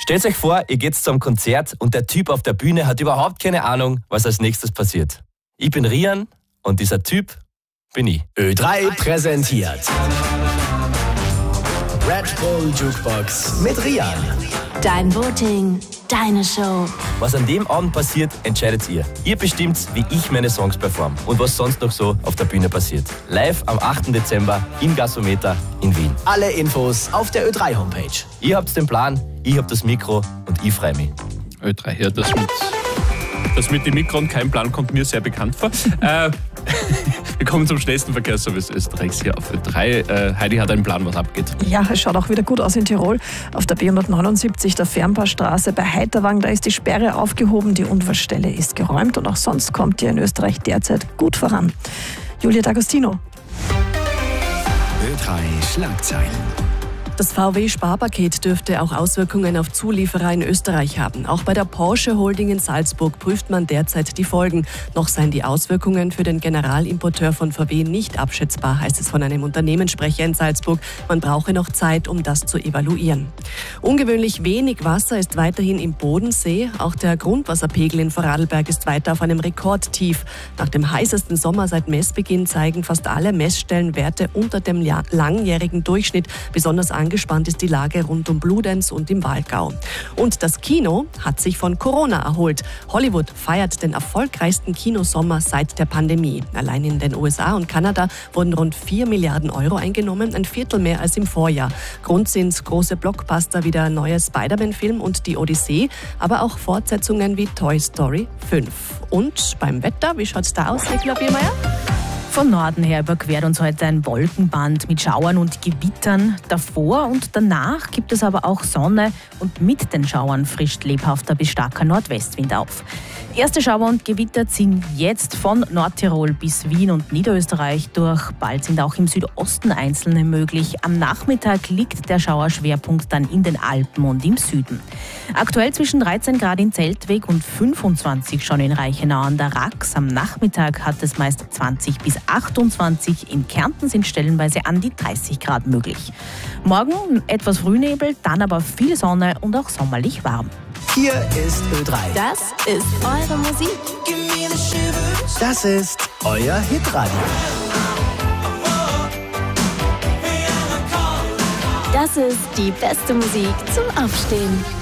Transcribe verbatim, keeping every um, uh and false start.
Stellt euch vor, ihr geht zum Konzert und der Typ auf der Bühne hat überhaupt keine Ahnung, was als nächstes passiert. Ich bin Rian und dieser Typ bin ich. Ö drei präsentiert Red Bull Jukebox mit Rian. Dein Voting, deine Show. Was an dem Abend passiert, entscheidet ihr. Ihr bestimmt, wie ich meine Songs performe und was sonst noch so auf der Bühne passiert. Live am achten Dezember im Gasometer in Wien. Alle Infos auf der Ö drei Homepage. Ihr habt den Plan, ich hab das Mikro und ich freue mich. Ö drei, ja, das mit, das mit dem Mikro und kein Plan kommt mir sehr bekannt vor. äh, wir kommen zum schnellsten Verkehrsservice Österreichs hier auf Ö drei. Äh, Heidi hat einen Plan, was abgeht. Ja, es schaut auch wieder gut aus in Tirol. Auf der B hundertneunundsiebzig, der Fernpaarstraße bei Heiterwang, da ist die Sperre aufgehoben, die Unfallstelle ist geräumt und auch sonst kommt ihr in Österreich derzeit gut voran. Julia D'Agostino. Ö drei Schlagzeilen. Das V W-Sparpaket dürfte auch Auswirkungen auf Zulieferer in Österreich haben. Auch bei der Porsche Holding in Salzburg prüft man derzeit die Folgen. Noch seien die Auswirkungen für den Generalimporteur von V W nicht abschätzbar, heißt es von einem Unternehmenssprecher in Salzburg. Man brauche noch Zeit, um das zu evaluieren. Ungewöhnlich wenig Wasser ist weiterhin im Bodensee. Auch der Grundwasserpegel in Vorarlberg ist weiter auf einem Rekordtief. Nach dem heißesten Sommer seit Messbeginn zeigen fast alle Messstellen Werte unter dem langjährigen Durchschnitt. Besonders angespannt ist die Lage rund um Bludenz und im Wallgau. Und das Kino hat sich von Corona erholt. Hollywood feiert den erfolgreichsten Kinosommer seit der Pandemie. Allein in den U S A und Kanada wurden rund vier Milliarden Euro eingenommen, ein Viertel mehr als im Vorjahr. Grund sind große Blockbuster wie der neue Spider-Man-Film und die Odyssee, aber auch Fortsetzungen wie Toy Story fünf. Und beim Wetter, wie schaut's da aus, Nicola Biermeier? Von Norden her überquert uns heute ein Wolkenband mit Schauern und Gewittern. Davor und danach gibt es aber auch Sonne und mit den Schauern frischt lebhafter bis starker Nordwestwind auf. Erste Schauer und Gewitter ziehen jetzt von Nordtirol bis Wien und Niederösterreich durch. Bald sind auch im Südosten einzelne möglich. Am Nachmittag liegt der Schauerschwerpunkt dann in den Alpen und im Süden. Aktuell zwischen dreizehn Grad in Zeltweg und fünfundzwanzig schon in Reichenau an der Rax. Am Nachmittag hat es meist zwanzig bis achtundzwanzig. In Kärnten sind stellenweise an die dreißig Grad möglich. Morgen etwas Frühnebel, dann aber viel Sonne und auch sommerlich warm. Hier ist Ö drei. Das ist eure Musik. Das ist euer Hitradio. Das ist die beste Musik zum Aufstehen.